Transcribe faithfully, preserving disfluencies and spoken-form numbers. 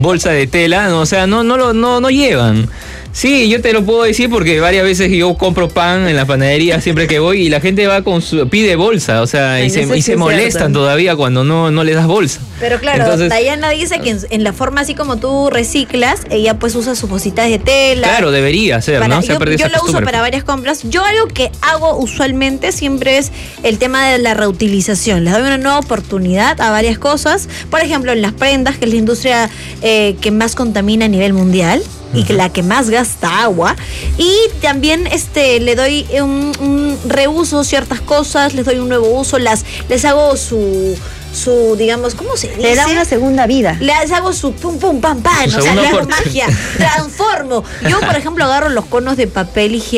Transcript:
bolsa de tela, no, o sea, no, no, lo, no, no llevan. Sí, yo te lo puedo decir porque varias veces yo compro pan en la panadería siempre que voy y la gente va con su, pide bolsa, o sea, Ay, y se, eso y sí se es molestan cierto. todavía cuando no, no les das bolsa. Pero claro, Entonces, Dayana dice que en, en la forma así como tú reciclas, ella pues usa sus bolsitas de tela. claro, debería ser, Para- ¿no? Se ha yo perdido yo esa la uso costumbre. para varias compras. Yo algo que hago usualmente siempre es el tema de la reutilización. Les doy una nueva oportunidad a varias cosas. Por ejemplo, en las prendas, que es la industria eh, que más contamina a nivel mundial y que la que más gasta agua. Y también este le doy un, un reuso ciertas cosas, les doy un nuevo uso, las les hago su su digamos, ¿cómo se dice? Le da una segunda vida. Les hago su pum pum pam pam, Su o sea, segunda le hago oportunidad. magia, transformo. Yo, por ejemplo, agarro los conos de papel higiénico